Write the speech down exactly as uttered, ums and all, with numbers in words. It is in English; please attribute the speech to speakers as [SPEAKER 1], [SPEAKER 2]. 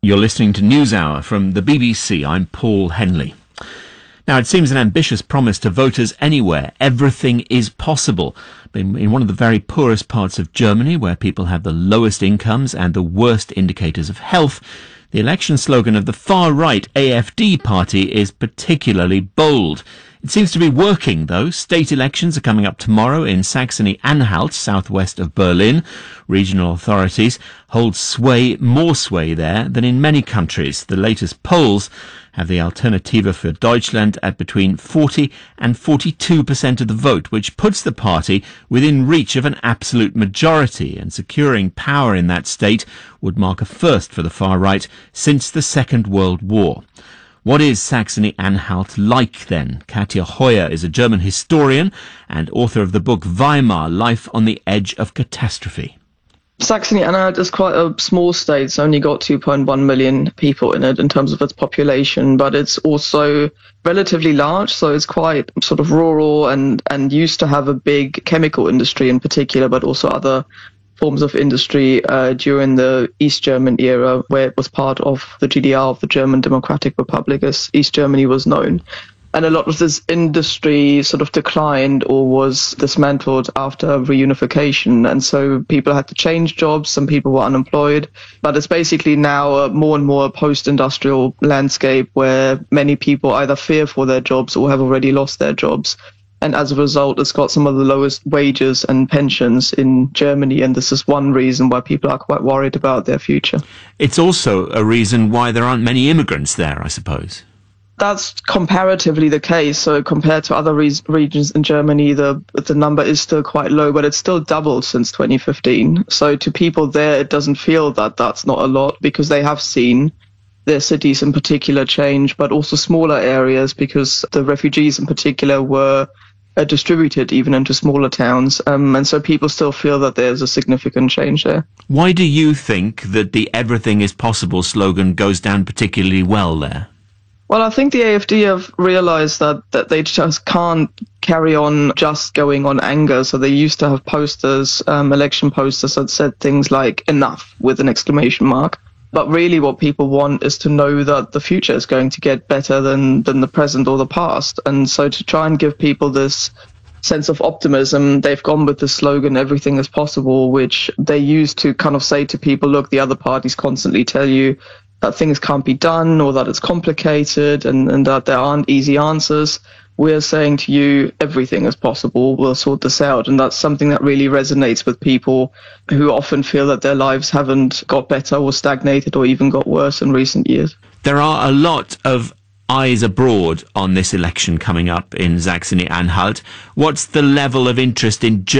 [SPEAKER 1] You're listening to NewsHour from the B B C. I'm Paul Henley. Now, it seems an ambitious promise to voters anywhere. Everything is possible. In one of the very poorest parts of Germany, where people have the lowest incomes and the worst indicators of health, the election slogan of the far-right A F D party is particularly bold. It seems to be working, though. State elections are coming up tomorrow in Saxony-Anhalt, southwest of Berlin. Regional authorities hold sway, more sway there than in many countries. The latest polls have the Alternative für Deutschland at between forty and forty-two percent of the vote, which puts the party within reach of an absolute majority, and securing power in that state would mark a first for the far right since the Second World War. What is Saxony-Anhalt like then? Katja Heuer is a German historian and author of the book Weimar, Life on the Edge of Catastrophe.
[SPEAKER 2] Saxony-Anhalt is quite a small state. It's only got two point one million people in it in terms of its population, but it's also relatively large, so it's quite sort of rural and, and used to have a big chemical industry in particular, but also other forms of industry uh, during the East German era, where it was part of the G D R, of the German Democratic Republic, as East Germany was known. And a lot of this industry sort of declined or was dismantled after reunification. And so people had to change jobs, some people were unemployed. But it's basically now a more and more post-industrial landscape where many people either fear for their jobs or have already lost their jobs. And as a result, it's got some of the lowest wages and pensions in Germany. And this is one reason why people are quite worried about their future.
[SPEAKER 1] It's also a reason why there aren't many immigrants there, I suppose.
[SPEAKER 2] That's comparatively the case. So compared to other re- regions in Germany, the the number is still quite low, but it's still doubled since twenty fifteen. So to people there, it doesn't feel that that's not a lot because they have seen their cities in particular change, but also smaller areas because the refugees in particular were uh, distributed even into smaller towns. Um, and so people still feel that there's a significant change there.
[SPEAKER 1] Why do you think that the everything is possible slogan goes down particularly well there?
[SPEAKER 2] Well, I think the A F D have realized that, that they just can't carry on just going on anger. So they used to have posters, um, election posters that said things like enough with an exclamation mark. But really what people want is to know that the future is going to get better than, than the present or the past. And so to try and give people this sense of optimism, they've gone with the slogan, everything is possible, which they use to kind of say to people, look, the other parties constantly tell you that things can't be done or that it's complicated and, and that there aren't easy answers. We're saying to you, everything is possible. We'll sort this out. And that's something that really resonates with people who often feel that their lives haven't got better or stagnated or even got worse in recent years.
[SPEAKER 1] There are a lot of eyes abroad on this election coming up in Saxony-Anhalt. What's the level of interest in